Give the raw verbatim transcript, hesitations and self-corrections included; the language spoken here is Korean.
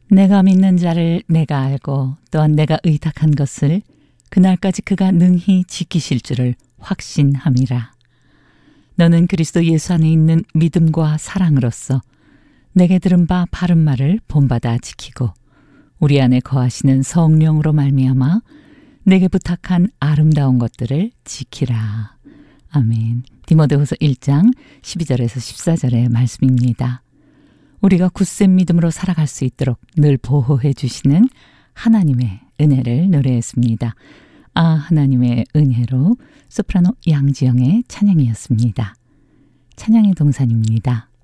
내가 믿는 자를 내가 알고 또한 내가 의탁한 것을 그날까지 그가 능히 지키실 줄을 확신함이라. 너는 그리스도 예수 안에 있는 믿음과 사랑으로서 내게 들은 바 바른 말을 본받아 지키고 우리 안에 거하시는 성령으로 말미암아 내게 부탁한 아름다운 것들을 지키라. 아멘. 디모데후서 일 장 십이 절에서 십사 절의 말씀입니다. 우리가 굳센 믿음으로 살아갈 수 있도록 늘 보호해 주시는 하나님의 은혜를 노래했습니다. 아 하나님의 은혜로 소프라노 양지영의 찬양이었습니다. 찬양의 동산입니다.